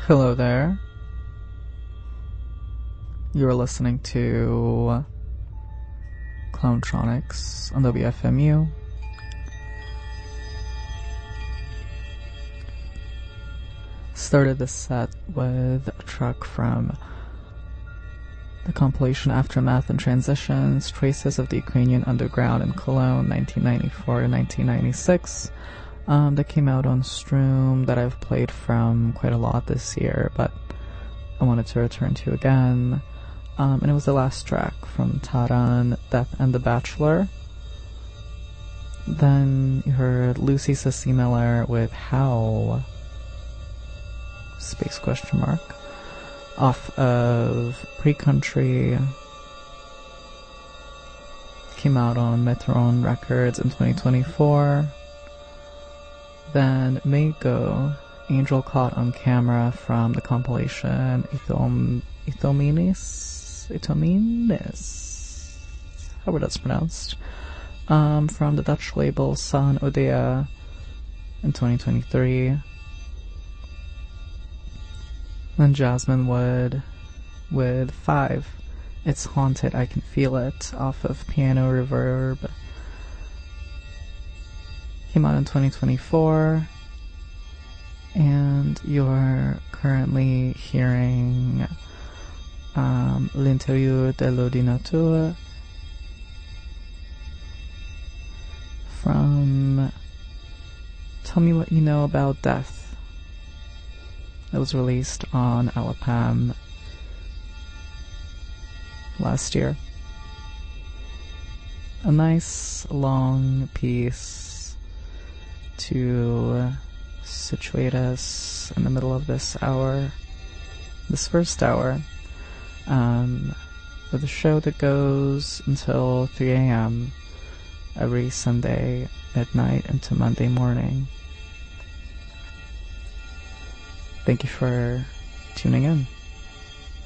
Hello there. You're listening to Clowntronics on WFMU. Started the set with a track from the compilation Aftermath and Transitions, Traces of the Ukrainian Underground in Cologne, 1994 to 1996. That came out on Stroom, that I've played from quite a lot this year, but I wanted to return to again. And it was the last track from Taran, Death and the Bachelor. Then you heard Lucy Cissy Miller with How? Space question mark. Off of Pre-Country. Came out on Metron Records in 2024. Then Mako, Angel Caught on Camera from the compilation Ithomenes, however that's pronounced, from the Dutch label San Odea in 2023. Then Jasmine Wood with 5, It's Haunted, I Can Feel It, off of Piano Reverb. Came out in 2024, and you're currently hearing L'Intérieur de l'Ordinateur from Tell Me What You Know About Death. That was released on Alapam last year. A nice long piece to situate us in the middle of this hour, this first hour, with a show that goes until 3 a.m. every Sunday midnight into Monday morning. Thank you for tuning in.